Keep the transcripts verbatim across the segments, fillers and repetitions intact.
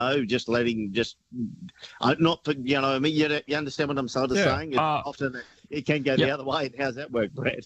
know, just letting, just uh, not for, you know, I mean, you, you understand what I'm sort of Yeah. saying? It, Uh, often it can go yep. the other way. And how's that work, Brett?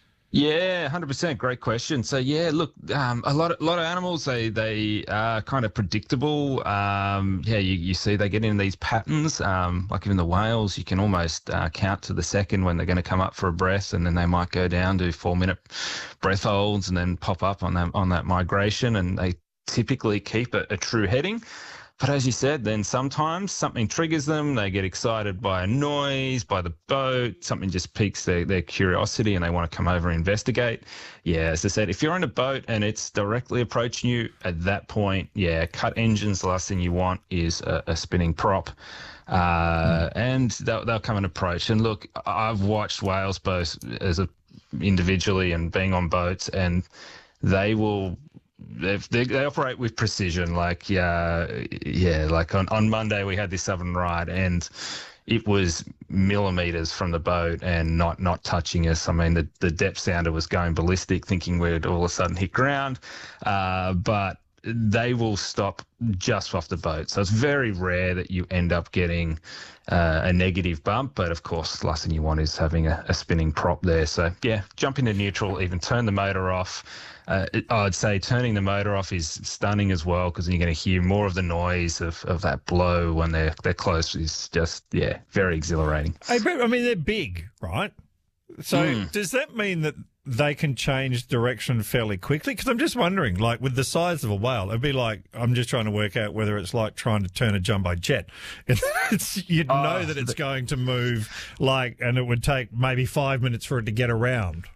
Yeah, one hundred percent. Great question. So yeah, look, um, a lot of a lot of animals, they they are kind of predictable. Um, yeah, you, you see they get in these patterns. Um, like even the whales, you can almost uh, count to the second when they're going to come up for a breath, and then they might go down, do four minute breath holds, and then pop up on that on that migration, and they typically keep a, a true heading. But as you said, then sometimes something triggers them. They get excited by a noise, by the boat. Something just piques their, their curiosity and they want to come over and investigate. Yeah, as I said, if you're in a boat and it's directly approaching you at that point, yeah, cut engines. The last thing you want is a, a spinning prop. Uh, mm. And they'll, they'll come and approach. And look, I've watched whales both as a, individually and being on boats, and they will... They, they operate with precision. Like, yeah, yeah. Like on, on Monday we had this southern ride, and it was millimeters from the boat and not not touching us. I mean, the the depth sounder was going ballistic, thinking we'd all of a sudden hit ground. Uh, but they will stop just off the boat. So it's very rare that you end up getting uh, a negative bump. But of course, the last thing you want is having a, a spinning prop there. So yeah, jump into neutral, even turn the motor off. Uh, it, I'd say turning the motor off is stunning as well, because you're going to hear more of the noise of, of that blow when they're they're close. Is just, yeah, very exhilarating. Hey, but, I mean, they're big, right? So mm. does that mean that they can change direction fairly quickly? Because I'm just wondering, like with the size of a whale, it'd be like, I'm just trying to work out whether it's like trying to turn a jumbo jet. It's, you'd oh, know that it's the... going to move, like, and it would take maybe five minutes for it to get around.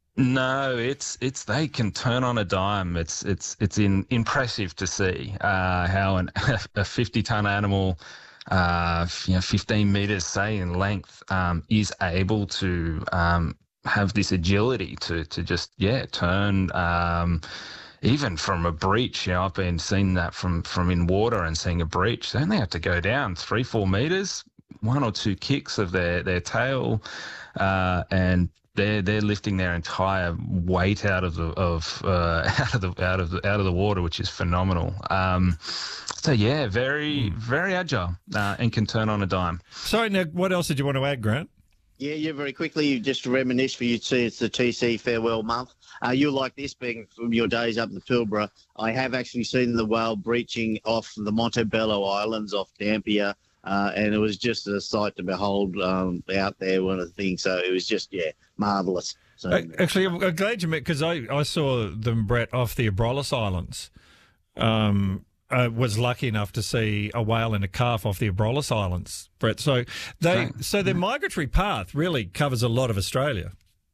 No, it's it's they can turn on a dime. It's it's it's in, impressive to see uh, how an, a fifty ton animal, uh, you know, fifteen meters say in length, um, is able to um, have this agility to to just yeah turn. Um, even from a breach, you know, I've been seeing that from from in water and seeing a breach. They only have to go down three four meters, one or two kicks of their their tail, uh, and They're they're lifting their entire weight out of the of uh, out of the out of the out of the water, which is phenomenal. Um, so yeah, very very agile uh, and can turn on a dime. So now, what else did you want to add, Grant? Yeah, yeah. Very quickly, just to reminisce for you to see, it's the T C farewell month. Uh, you'll like this, being from your days up the Pilbara. I have actually seen the whale breaching off the Montebello Islands off Dampier. Uh, and it was just a sight to behold um, out there, one of the things. So it was just, yeah, marvellous. So, Actually, I'm glad you met, because I, I saw them, Brett, off the Abrolhos Islands. Um, I was lucky enough to see a whale and a calf off the Abrolhos Islands, Brett. So they, so their migratory path really covers a lot of Australia.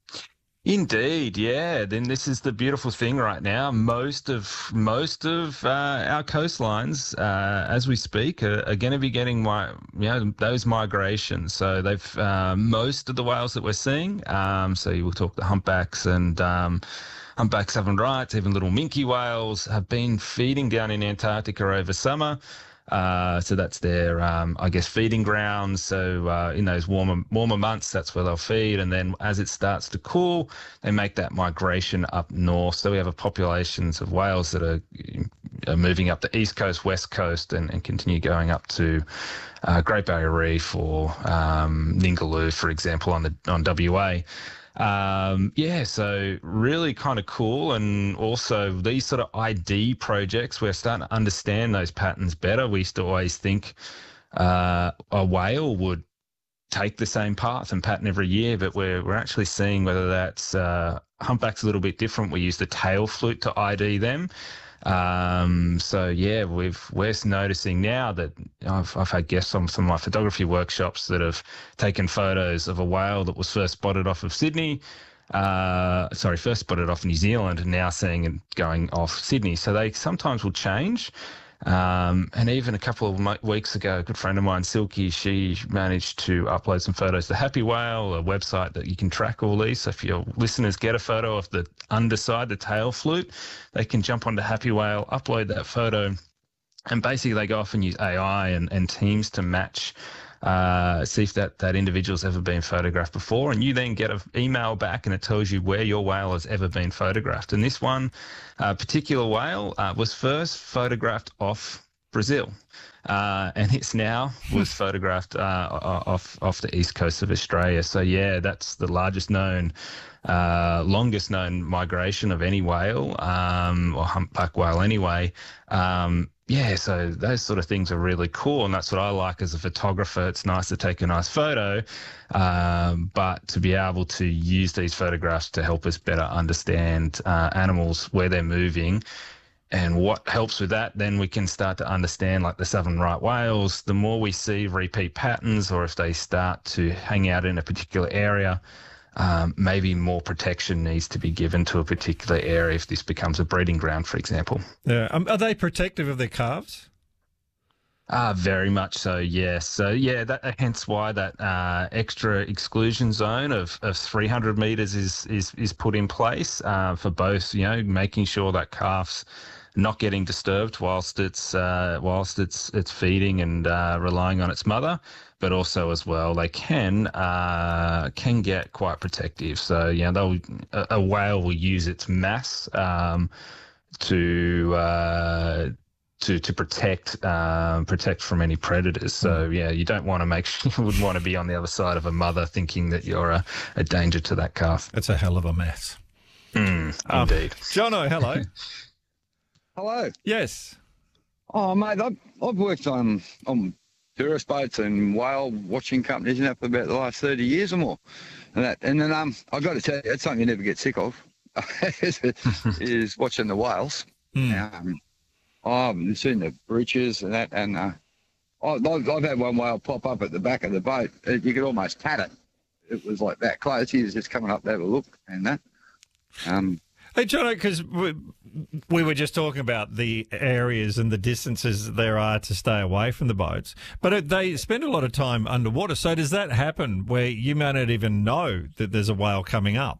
Indeed, yeah. Then this is the beautiful thing right now. Most of most of uh, our coastlines, uh, as we speak, are, are going to be getting my, you know, those migrations. So they've uh, most of the whales that we're seeing. Um, so you will talk the humpbacks and um, humpback southern rights, even little minke whales have been feeding down in Antarctica over summer. Uh, so that's their, um, I guess, feeding grounds. So uh, in those warmer warmer months, that's where they'll feed. And then as it starts to cool, they make that migration up north. So we have a populations of whales that are, are moving up the east coast, west coast, and, and continue going up to uh, Great Barrier Reef or um, Ningaloo, for example, on the on W A. Um, yeah, so really kind of cool. And also these sort of I D projects, we're starting to understand those patterns better. We used to always think uh, a whale would take the same path and pattern every year, but we're, we're actually seeing whether that's uh, humpbacks a little bit different. We use the tail flute to I D them. Um, so yeah, we've, we're noticing now that I've, I've had guests on some of my photography workshops that have taken photos of a whale that was first spotted off of Sydney, uh, sorry, first spotted off New Zealand, and now seeing it going off Sydney. So they sometimes will change. Um, and even a couple of weeks ago, a good friend of mine, Silky, she managed to upload some photos to Happy Whale, a website that you can track all these. So if your listeners get a photo of the underside, the tail flute, they can jump onto Happy Whale, upload that photo, and basically they go off and use A I and, and teams to match, uh, see if that, that individual's ever been photographed before. And you then get an email back and it tells you where your whale has ever been photographed. And this one uh, particular whale uh, was first photographed off Brazil. Uh, and it's now was photographed uh, off off the east coast of Australia. So yeah, that's the largest known, uh, longest known migration of any whale, um, or humpback whale anyway. Um, yeah, so those sort of things are really cool, and that's what I like as a photographer. It's nice to take a nice photo, um, but to be able to use these photographs to help us better understand uh, animals, where they're moving. And what helps with that, then we can start to understand, like the southern right whales, the more we see repeat patterns, or if they start to hang out in a particular area, um, maybe more protection needs to be given to a particular area if this becomes a breeding ground, for example. Yeah. Um, are they protective of their calves? Ah, very much so, yes. So, yeah, that, hence why that uh, extra exclusion zone of, of three hundred metres is, is, is put in place uh, for both, you know, making sure that calf's not getting disturbed whilst it's uh, whilst it's it's feeding and uh, relying on its mother, but also as well they can uh, can get quite protective. So yeah, they'll a, a whale will use its mass um, to uh, to to protect um, protect from any predators. So yeah, you don't want to make sure, you wouldn't want to be on the other side of a mother thinking that you're a, a danger to that calf. It's a hell of a mess. Mm, um, indeed. Jono, hello. Hello. Yes. Oh, mate, I've, I've worked on on tourist boats and whale watching companies and that for about the last thirty years or more. And that, and then um, I've got to tell you, it's something you never get sick of, is, is watching the whales. Mm. Um, I've seen the breaches and that, and uh, I've, I've had one whale pop up at the back of the boat. You could almost pat it. It was like that close. He was just coming up to have a look and that. Um, Hey, Jono, because we, we were just talking about the areas and the distances there are to stay away from the boats, but they spend a lot of time underwater. So does that happen where you may not even know that there's a whale coming up?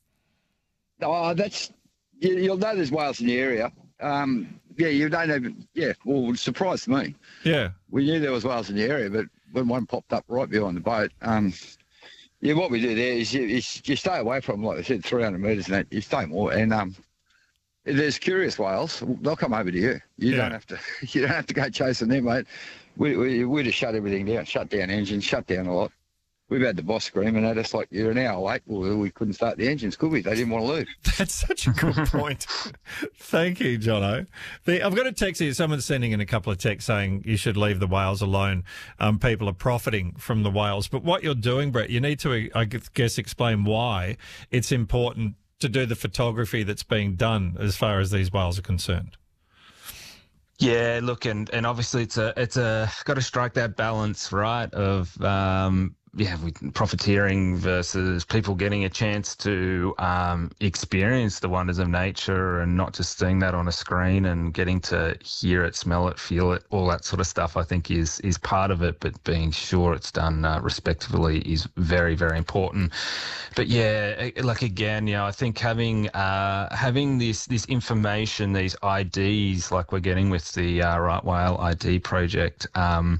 Oh, that's you, you'll know there's whales in the area. Um, yeah, you don't even. Yeah, well, it surprised me. Yeah, we knew there was whales in the area, but when one popped up right behind the boat, um, yeah, what we do there is you, is you stay away from, like I said, three hundred metres, and that you stay more. And um, if there's curious whales, they'll come over to you. You Yeah. don't have to. You don't have to go chasing them, mate. We we we just shut everything down, shut down engines, shut down a lot. We've had the boss screaming at us like, you're an hour late. Well, we couldn't start the engines, could we? They didn't want to leave. that's such a good point. Thank you, Jono. The, I've got a text here. Someone's sending in a couple of texts saying you should leave the whales alone. Um, people are profiting from the whales. But what you're doing, Brett, you need to, I guess, explain why it's important to do the photography that's being done as far as these whales are concerned. Yeah, look, and, and obviously it's a it's a got to strike that balance, right? Of um, yeah, we, profiteering versus people getting a chance to um, experience the wonders of nature and not just seeing that on a screen and getting to hear it, smell it, feel it, all that sort of stuff. I think is is part of it, but being sure it's done uh, respectively is very very important. But yeah, like again, you know, I think having uh, having this this information, these I Ds, like we're getting with the uh, Right Whale I D project, um,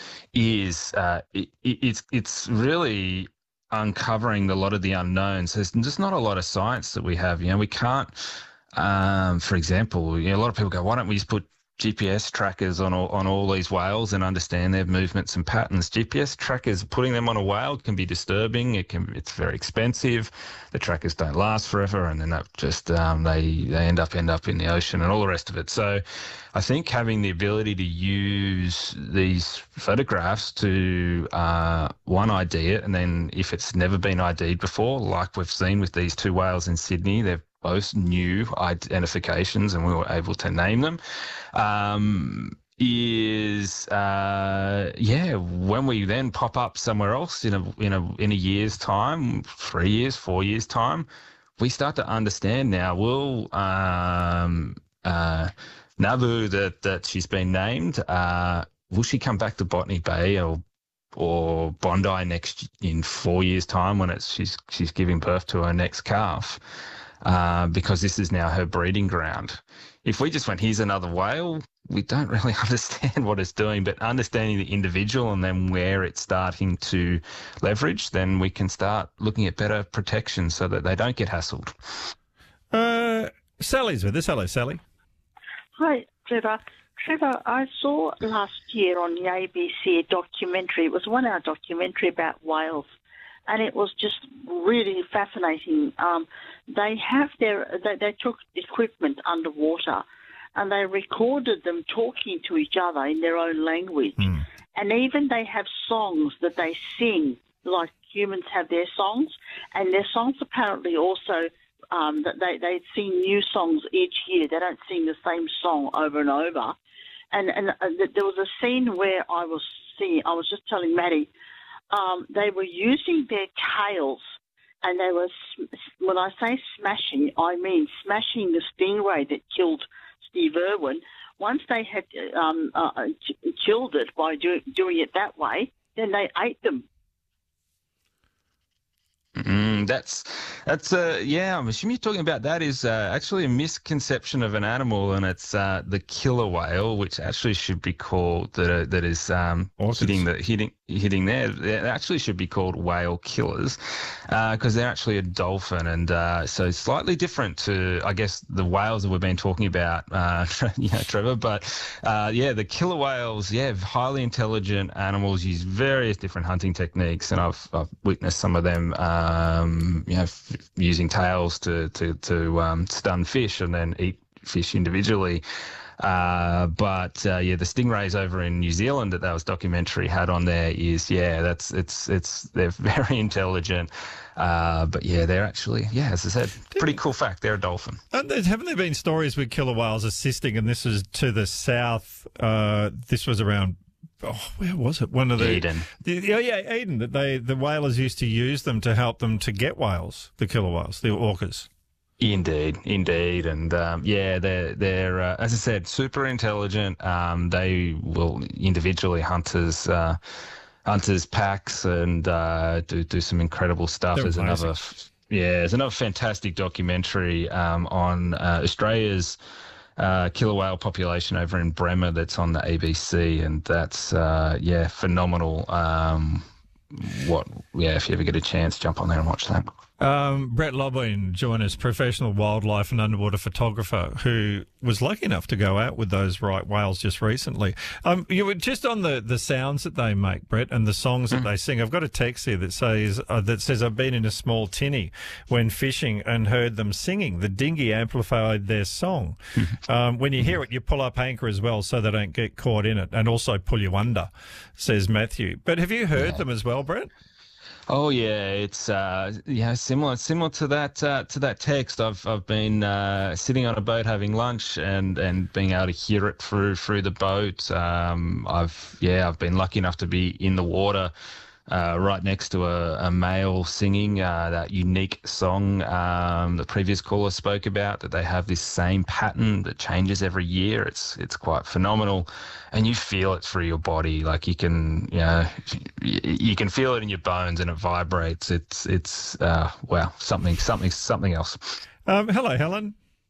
is uh, it, it's it's really uncovering a lot of the unknowns. There's just not a lot of science that we have. You know, we can't. Um, for example, you know, a lot of people go, "Why don't we just put G P S trackers on all, on all these whales and understand their movements and patterns?" G P S trackers, putting them on a whale can be disturbing. It can, it's very expensive. The trackers don't last forever, and then that just um, they they end up end up in the ocean and all the rest of it. So, I think having the ability to use these photographs to uh, one I D it, and then if it's never been I D'd before, like we've seen with these two whales in Sydney, they've both new identifications and we were able to name them, um, is, uh, yeah, when we then pop up somewhere else in a, in a, in a year's time, three years, four years time, we start to understand now, will, um, uh, Nabu that, that she's been named, uh, will she come back to Botany Bay or or Bondi next in four years' time when it's she's she's giving birth to her next calf? Uh, because this is now her breeding ground. If we just went, here's another whale, we don't really understand what it's doing, but understanding the individual and then where it's starting to leverage, then we can start looking at better protection so that they don't get hassled. Uh, Sally's with us. Hello, Sally. Hi, Trevor. Trevor, I saw last year on the A B C a documentary. It was a one-hour documentary about whales, and it was just really fascinating. Um, they have their they, they took equipment underwater, and they recorded them talking to each other in their own language, Mm. and even they have songs that they sing like humans have their songs, and their songs apparently also. Um, that they, they sing new songs each year. They don't sing the same song over and over. And and uh, there was a scene where I was seeing, I was just telling Maddie, um, they were using their tails, and they were, when I say smashing, I mean smashing the stingray that killed Steve Irwin. Once they had um, uh, killed it by do, doing it that way, then they ate them. Mm, that's that's uh yeah. I'm assuming you're talking about that is uh, actually a misconception of an animal, and it's uh, the killer whale, which actually should be called that that is um, hitting the hitting hitting there. It actually should be called whale killers because uh, they're actually a dolphin, and uh, so slightly different to I guess the whales that we've been talking about, uh, you know, Trevor. But uh, yeah, the killer whales, yeah, highly intelligent animals, use various different hunting techniques, and I've I've witnessed some of them. Uh, Um, you know, f- using tails to to to um, stun fish and then eat fish individually. Uh, but uh, yeah, the stingrays over in New Zealand that that was documentary had on there is yeah, that's it's it's they're very intelligent. Uh, but yeah, they're actually yeah, as I said, pretty cool fact. They're a dolphin. And there, haven't there been stories with killer whales assisting? And this was to the south. Uh, this was around. Oh, where was it? One of the Eden. The, oh yeah, Eden. That they the whalers used to use them to help them to get whales, the killer whales, the orcas. Indeed, indeed, and um, yeah, they're they're uh, as I said, super intelligent. Um, they will individually hunters uh, hunters packs and uh, do do some incredible stuff. They're There's amazing. another yeah, there's another fantastic documentary um, on uh, Australia's. Uh, killer whale population over in Bremer that's on the A B C, and that's uh, yeah phenomenal. Um, what yeah, if you ever get a chance, jump on there and watch that. Um, Brett Lobwin joined us, professional wildlife and underwater photographer, who was lucky enough to go out with those right whales just recently. Um, you were just on the, the sounds that they make, Brett, and the songs that mm. they sing. I've got a text here that says uh, that says I've been in a small tinny when fishing and heard them singing. The dinghy amplified their song. um, when you hear it, you pull up anchor as well so they don't get caught in it, and also pull you under, says Matthew. But have you heard yeah. them as well, Brett? Oh yeah, it's uh, yeah similar similar to that uh, to that text. I've I've been uh, sitting on a boat having lunch and, and being able to hear it through through the boat. Um, I've yeah I've been lucky enough to be in the water. Uh, right next to a, a male singing uh, that unique song um, the previous caller spoke about, that they have this same pattern that changes every year. It's it's quite phenomenal, and you feel it through your body. Like you can, you know, you, you can feel it in your bones, and it vibrates. It's it's uh, wow, something something something else. Um, hello, Helen.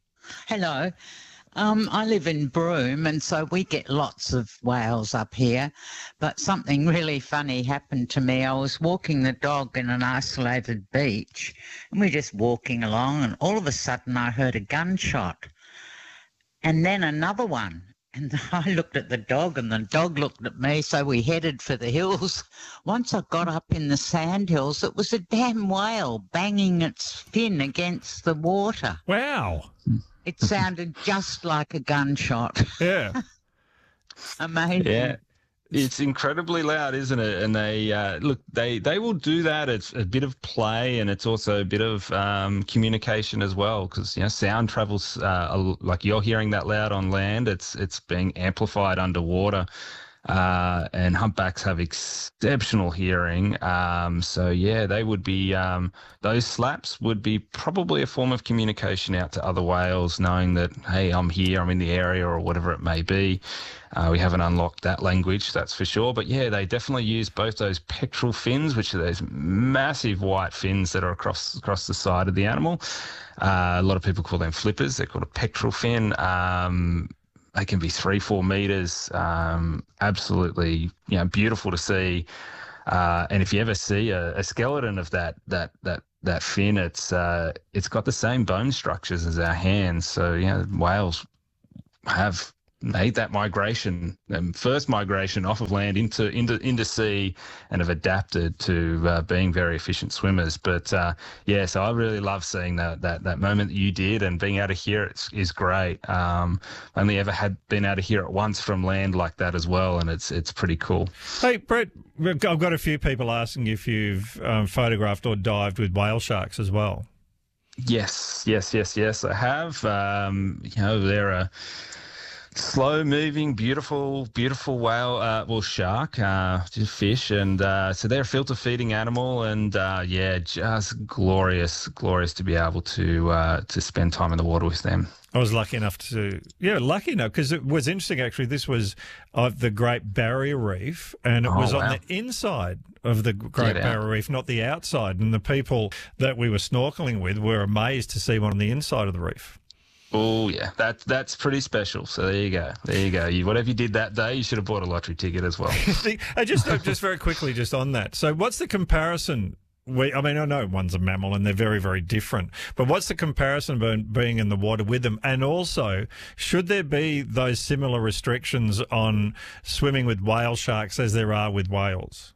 Hello. Um, I live in Broome, and so we get lots of whales up here. But something really funny happened to me. I was walking the dog in an isolated beach, and we're just walking along, and all of a sudden I heard a gunshot, and then another one. And I looked at the dog, and the dog looked at me, so we headed for the hills. Once I got up in the sand hills, it was a damn whale banging its fin against the water. Wow. It sounded just like a gunshot. Yeah. Amazing. Yeah. It's incredibly loud, isn't it? And they uh, look, they, they will do that. It's a bit of play, and it's also a bit of um, communication as well, because you know sound travels uh, like you're hearing that loud on land. It's it's being amplified underwater. Uh, and humpbacks have exceptional hearing. Um, so yeah, they would be, um, those slaps would be probably a form of communication out to other whales, knowing that, hey, I'm here, I'm in the area, or whatever it may be. Uh, we haven't unlocked that language, that's for sure. But yeah, they definitely use both those pectoral fins, which are those massive white fins that are across, across the side of the animal. Uh, a lot of people call them flippers. They're called a pectoral fin. Um, They can be three, four meters. Um, absolutely, you know, beautiful to see. Uh, and if you ever see a, a skeleton of that that that that fin, it's uh, it's got the same bone structures as our hands. So you know, whales have made that migration, um, first migration off of land into into into sea, and have adapted to uh, being very efficient swimmers. But uh, yeah, so I really love seeing that that that moment that you did, and being able to hear it is great. Um, only ever had been able to hear it once from land like that as well, and it's it's pretty cool. Hey, Brett, I've got a few people asking if you've um, photographed or dived with whale sharks as well. Yes, yes, yes, yes, I have. Um, you know, they're a slow-moving, beautiful, beautiful whale, uh, well, shark, uh, just fish, and uh, so they're a filter-feeding animal, and uh, yeah, just glorious, glorious to be able to uh, to spend time in the water with them. I was lucky enough to, yeah, lucky enough, because it was interesting, actually. This was of the Great Barrier Reef, and it Oh, was on wow. the inside of the Great Get out. Barrier Reef, not the outside. And the people that we were snorkeling with were amazed to see one on the inside of the reef. Oh yeah, that's that's pretty special. So there you go, there you go. You, whatever you did that day, you should have bought a lottery ticket as well. I just, just very quickly, just on that. So what's the comparison? We, I mean, I know one's a mammal and they're very, very different, but what's the comparison be, being in the water with them? And also, should there be those similar restrictions on swimming with whale sharks as there are with whales?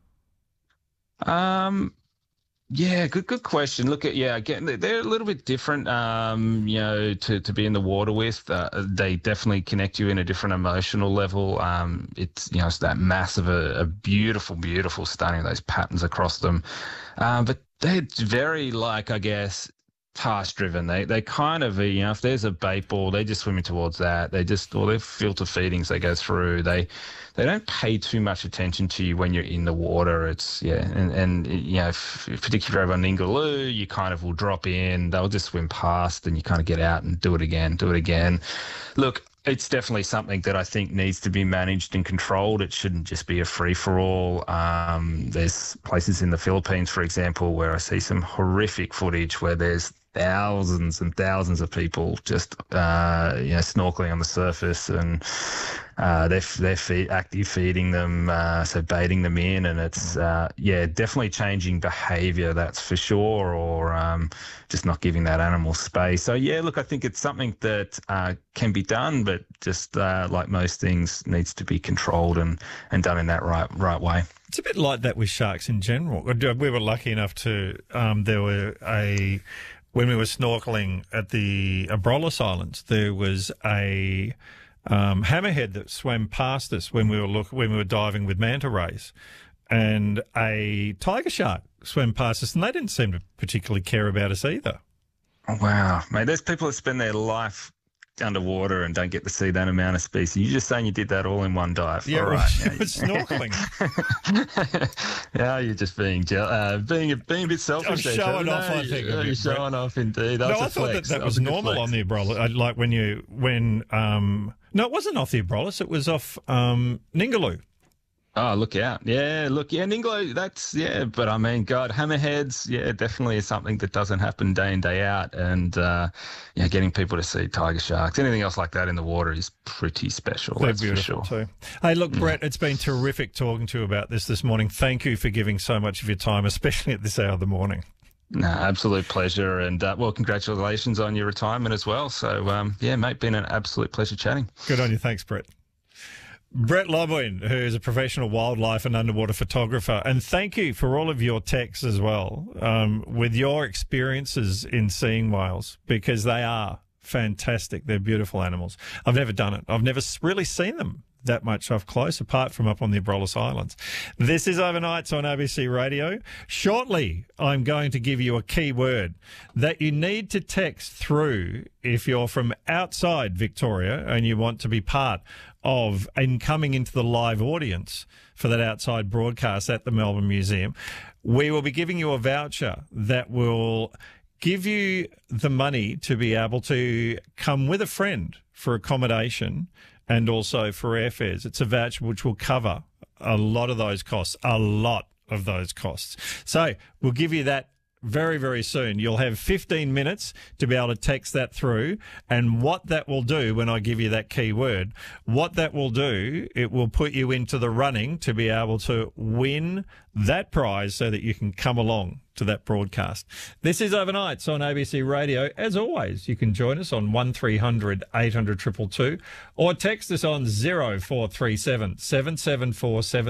Um, yeah, good, good question. Look at, yeah, again, they're- they're a little bit different, um, you know, to, to be in the water with. Uh, they definitely connect you in a different emotional level. Um, it's, you know, it's that massive, a, a beautiful, beautiful, stunning, those patterns across them. Um, but they're very, like, I guess, task driven. They they kind of, you know, if there's a bait ball, they're just swimming towards that. They just, or they're filter feedings they go through. They they don't pay too much attention to you when you're in the water. It's, yeah, and, and you know, if, particularly if you're over on Ningaloo, you kind of will drop in, they'll just swim past, and you kind of get out and do it again, do it again. Look, it's definitely something that I think needs to be managed and controlled. It shouldn't just be a free-for-all. Um, there's places in the Philippines, for example, where I see some horrific footage where there's thousands and thousands of people just uh, you know, snorkeling on the surface, and uh, they're they're feed, active feeding them, uh, so baiting them in, and it's uh, yeah, definitely changing behaviour, that's for sure, or um, just not giving that animal space. So yeah, look, I think it's something that uh, can be done, but just uh, like most things, needs to be controlled and, and done in that right right way. It's a bit like that with sharks in general. We were lucky enough to, um, there were a, when we were snorkeling at the Abrolhos Islands, there was a um, hammerhead that swam past us when we were look, when we were diving with manta rays, and a tiger shark swam past us, and they didn't seem to particularly care about us either. Oh, wow, mate, there's people that spend their life underwater and don't get to see that amount of species. You're just saying you did that all in one dive. Yeah, all right. right. It was snorkeling. Yeah, you're just being je- uh, being being a bit selfish. I'm there, showing Trevor. off, No, I think, a You're bit, showing off, indeed. That No, was a I thought that flex. that was a good normal flex. on the Abrolhos. Like when you, when, um, no, it wasn't off the Abrolhos. It was off um, Ningaloo. Oh, look out. Yeah, look, yeah, Ninglo, that's, yeah, but I mean, God, hammerheads, yeah, definitely is something that doesn't happen day in, day out. And, uh, yeah, getting people to see tiger sharks, anything else like that in the water is pretty special. They're That's beautiful for sure. too. Hey, look, Brett, it's been terrific talking to you about this this morning. Thank you for giving so much of your time, especially at this hour of the morning. No, absolute pleasure. And, uh, well, congratulations on your retirement as well. So, um, yeah, mate, been an absolute pleasure chatting. Good on you. Thanks, Brett. Brett Lobwin, who is a professional wildlife and underwater photographer. And thank you for all of your texts as well, um, with your experiences in seeing whales, because they are fantastic. They're beautiful animals. I've never done it. I've never s- really seen them that much up close, apart from up on the Abrolhos Islands. This is Overnights on A B C Radio. Shortly, I'm going to give you a key word that you need to text through if you're from outside Victoria and you want to be part of and coming into the live audience for that outside broadcast at the Melbourne Museum. We will be giving you a voucher that will give you the money to be able to come with a friend for accommodation and also for airfares. It's a voucher which will cover a lot of those costs, a lot of those costs. So we'll give you that very, very soon. You'll have fifteen minutes to be able to text that through. And what that will do when I give you that key word, what that will do, it will put you into the running to be able to win that prize so that you can come along to that broadcast. This is Overnights on A B C Radio. As always, you can join us on one three hundred eight hundred two two two or text us on zero four three seven seven seven four seven.